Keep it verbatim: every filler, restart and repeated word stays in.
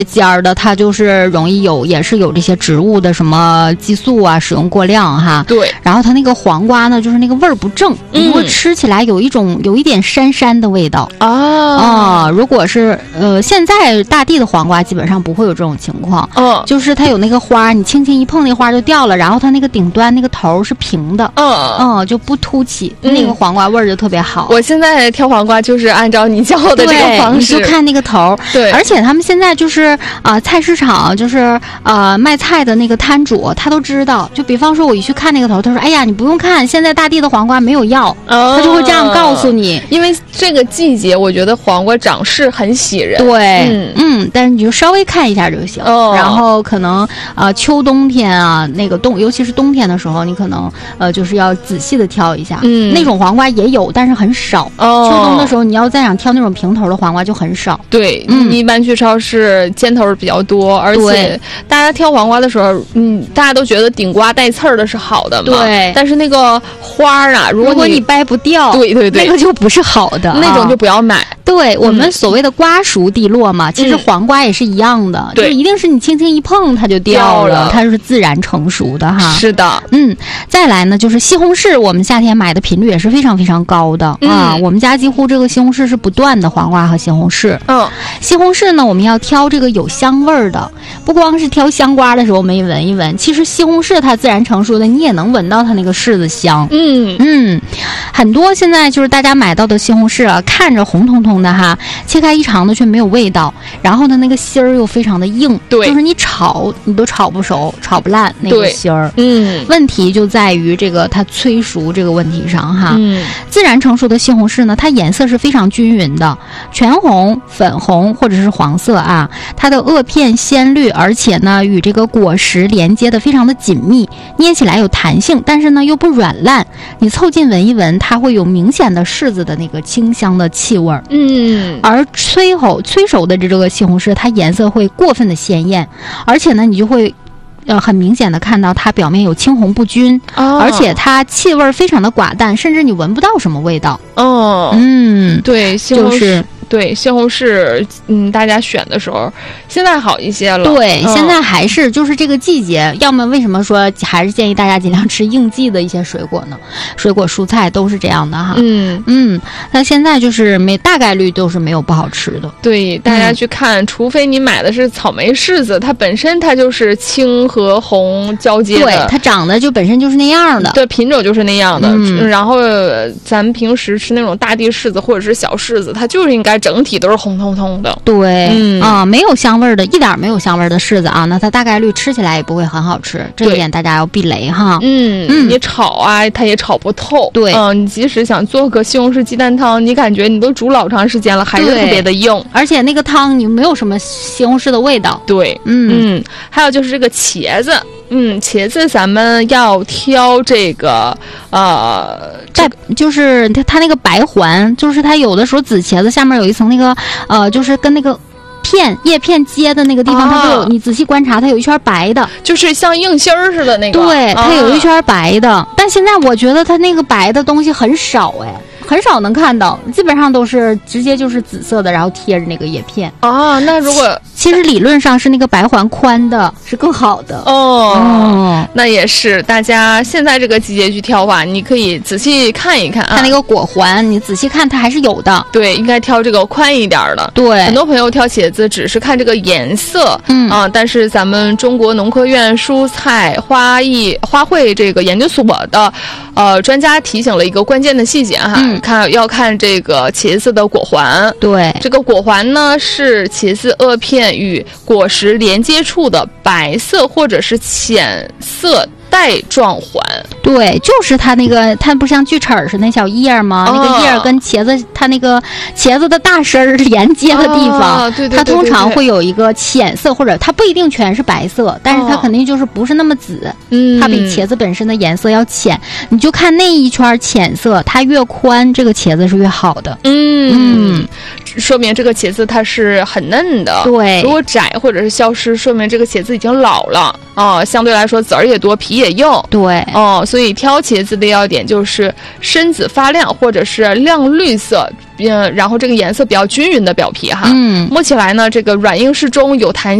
尖儿的，它就是容易有，也是有这些植物的什么激素啊使用过量哈。 对， 然后它那个黄瓜呢，就是那个味儿不正， 嗯、 如果吃起来有一种有一点膻膻的味道啊啊。如果是呃现在大地的黄瓜基本上不会有这种情况， 嗯， 就是它有那个花，你轻轻一碰那花就掉了，然后它那个顶端那个头是平的， 嗯嗯，就不凸起， 嗯、 那个黄瓜味儿就特别好。 我现在挑黄瓜就是按照你教的这个方式， 你就看那个头， 对， 而且他们现在就是啊、呃，菜市场就是呃卖菜的那个摊主，他都知道。就比方说，我一去看那个头，他说：“哎呀，你不用看，现在大地的黄瓜没有药。” 哦， 他就会这样告诉你。 因为这个季节，我觉得黄瓜长势很喜人。 对， 嗯嗯，但是你就稍微看一下就行。 哦， 然后可能呃秋冬天啊，那个冬，尤其是冬天的时候，你可能呃就是要仔细的挑一下。 嗯， 那种黄瓜也有，但是很少。 哦， 秋冬的时候，你要再想挑那种平头的黄瓜就很少。 对， 嗯， 你一般去超市尖头比较多，而且大家挑黄瓜的时候，嗯，大家都觉得顶瓜带刺儿的是好的嘛。 对， 但是那个花儿啊，如果你, 如果你掰不掉， 对对对， 那个就不是好的， 那种就不要买。 啊、对、嗯、我们所谓的瓜熟蒂落嘛，其实黄瓜也是一样的， 对、 嗯，就一定是你轻轻一碰它就掉了， 掉了它是自然成熟的哈。 是的， 嗯，再来呢就是西红柿，我们夏天买的频率也是非常非常高的、嗯、啊，我们家几乎这个西红柿是不断的，黄瓜和西红柿。 嗯， 西红柿呢，我们要挑这个有香味儿的，不光是挑香瓜的时候我们也闻一闻，其实西红柿它自然成熟的，你也能闻到它那个柿子香。 嗯嗯，很多现在就是大家买到的西红柿啊，看着红彤彤的哈，切开一尝呢却没有味道，然后呢那个芯儿又非常的硬， 对， 就是你炒你都炒不熟，炒不烂那个芯儿。 嗯， 问题就在于这个它催熟这个问题上哈。 嗯， 自然成熟的西红柿呢，它颜色是非常均匀的，全红、粉红或者是黄色啊，它的萼片鲜绿，而且呢与这个果实连接的非常的紧密，捏起来有弹性，但是呢又不软烂，你凑近闻一闻，它会有明显的柿子的那个清香的气味。 嗯， 而催熟催熟的这个西红柿，它颜色会过分的鲜艳，而且呢你就会呃，很明显的看到它表面有青红不均， 哦、 而且它气味非常的寡淡，甚至你闻不到什么味道。 哦， 嗯， 对，西红柿、 就是对西红柿，嗯，大家选的时候现在好一些了。 对， 嗯、 现在还是就是这个季节，要么为什么说还是建议大家尽量吃应季的一些水果呢？水果蔬菜都是这样的哈。 嗯嗯，那现在就是没大概率都是没有不好吃的。 对，大家去看，嗯、除非你买的是草莓柿子，它本身它就是青和红交接的， 对，它长得就本身就是那样的， 对，品种就是那样的。 嗯、 然后咱们平时吃那种大地柿子或者是小柿子，它就是应该整体都是红彤彤的。 对， 嗯啊，没有香味儿的，一点没有香味儿的柿子啊，那它大概率吃起来也不会很好吃，这一点大家要避雷哈。 嗯嗯，你炒啊，它也炒不透。 对， 嗯，你即使想做个西红柿鸡蛋汤，你感觉你都煮老长时间了，还是特别的硬， 而且那个汤你没有什么西红柿的味道。 对， 嗯嗯，还有就是这个茄子。嗯，茄子咱们要挑这个，呃， 带就是它它那个白环，就是它有的时候紫茄子下面有一层那个，呃，就是跟那个片叶片接的那个地方，它就有，你仔细观察，它有一圈白的， 就是像硬芯儿似的那个。 对，它有一圈白的，但现在我觉得它那个白的东西很少哎。很少能看到，基本上都是直接就是紫色的，然后贴着那个叶片。 啊，那如果其实理论上是那个白环宽的是更好的哦。 哦， 那也是，大家现在这个季节去挑吧，你可以仔细看一看啊。 它那个果环，你仔细看它还是有的。 对，应该挑这个宽一点的。 对， 很多朋友挑茄子只是看这个颜色， 嗯啊，但是咱们中国农科院蔬菜花艺花卉这个研究所的，呃，专家提醒了一个关键的细节哈。 嗯看要看这个茄子的果环， 对， 这个果环呢是茄子萼片与果实连接处的白色或者是浅色带状环。 对，就是它那个，它不像锯齿儿似的那小叶吗？哦、那个叶跟茄子，它那个茄子的大身儿连接的地方， 哦、对对对对对， 它通常会有一个浅色，或者它不一定全是白色，但是它肯定就是不是那么紫， 嗯、 它比茄子本身的颜色要浅。你就看那一圈浅色，它越宽，这个茄子是越好的。 嗯嗯， 说明这个茄子它是很嫩的。 对， 如果窄或者是消失，说明这个茄子已经老了啊、呃，相对来说籽儿也多，皮也硬。 对， 哦、呃，所以挑茄子的要点就是深紫发亮，或者是亮绿色，嗯，然后这个颜色比较均匀的表皮哈。 嗯， 摸起来呢，这个软硬适中，有弹